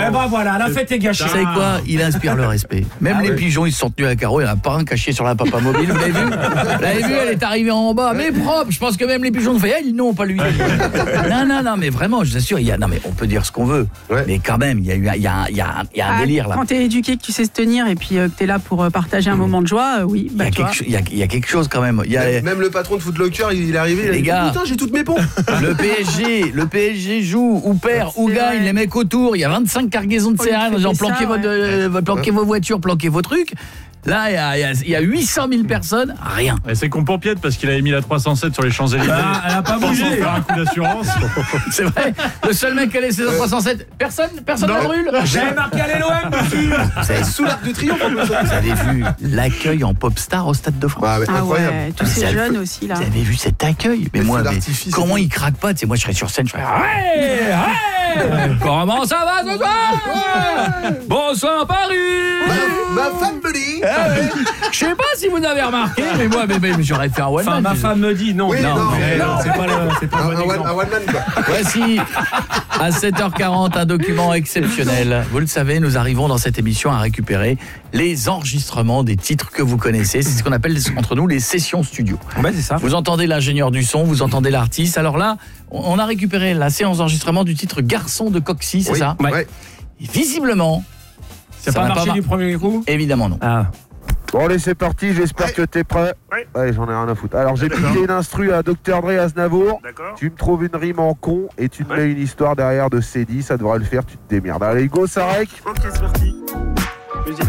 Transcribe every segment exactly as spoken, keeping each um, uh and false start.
Eh ben voilà, la fête est gâchée. Vous savez quoi? Il inspire le respect. Même ah les oui. pigeons, ils se sont tenus à carreau. Il n'y en a pas un caché sur la papa mobile. Vous l'avez vu? Vous l'avez vu? Elle est arrivée en bas, mais propre. Je pense que même les pigeons ont fait, hey, non, pas lui. Non, non, non, mais vraiment, je vous assure, il y a, non, mais on peut dire ce qu'on veut. Ouais. Mais quand même, il y a eu, il y a, il y a, il y a un ah, délire là. Quand t'es éduqué, que tu sais se tenir et puis euh, que t'es là pour euh, partager un mmh. moment de joie, euh, oui. Bah, il, y a quelque, il, y a, il y a quelque chose quand même. Il y a, même, même le patron de Foot Locker, il est arrivé. Il a les dit, gars, putain, j'ai toutes mes pompes. Le P S G, le P S G joue ou perd ou gagne, les mecs autour. Il y a vingt-cinq cargaisons de céréales. Genre planquez, ça, votre, ouais. euh, planquez vos voitures, planquez vos trucs. Là, il y a, il y a huit cent mille personnes, rien. Et c'est con pour Piette parce qu'il avait mis la trois cent sept sur les Champs-Élysées. Ah, elle a pas bougé. Pour faire un coup d'assurance. C'est vrai. Le seul mec qui a laissé la trois cent sept, personne, personne ne brûle. J'avais marqué à l'L O M dessus. C'est sous l'Arc de Triomphe. Vous avez vu l'accueil en pop star au Stade de France? Ah, ouais, ah incroyable. Ouais, tous ces jeunes aussi là. Vous avez vu cet accueil? Mais, mais moi, mais comment ils craquent pas? Tu sais, moi, je serais sur scène, je ferais ouais, ouais. Comment ça va ce soir? Bonsoir Paris. Ma, ma femme me dit. Ah, ouais. Je sais pas si vous avez remarqué, mais moi, mais, mais, mais j'aurais fait un one enfin, man. Ma femme me dit non. Oui, non, non, mais, non, non c'est pas le, c'est pas un, le bon un, exemple. un one man quoi. Voici à sept heures quarante un document exceptionnel. Vous le savez, nous arrivons dans cette émission à récupérer les enregistrements des titres que vous connaissez. C'est ce qu'on appelle entre nous les sessions studio. Ben, c'est ça. Vous entendez l'ingénieur du son, vous entendez l'artiste. Alors là, on a récupéré la séance d'enregistrement du titre Garçon de Coxy, c'est oui, ça? Ouais. Et visiblement, ça n'a pas marché pas du premier coup? Évidemment non. Ah. Bon allez c'est parti, j'espère ouais. que t'es prêt. Ouais, ouais j'en ai rien à foutre. Alors j'ai piqué une instru à docteur Dre Aznavour. Tu me trouves une rime en con et tu me ouais. mets une histoire derrière de Cédie, ça devrait le faire, tu te démerdes. Allez go Sarek. Ok c'est parti. Musique.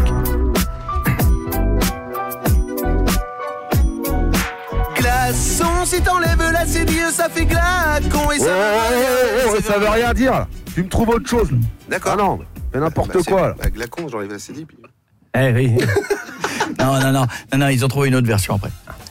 Glaçon, si t'enlèves la Cédie, ça fait glacon et ça, oh, oh, oh, ça veut rien dire. Tu me trouves autre chose. D'accord. Ah non, mais n'importe bah, quoi là. Bah, glacon, j'enlève la Cédie puis. Eh oui. non, non, non, non, non, ils ont trouvé une autre version après.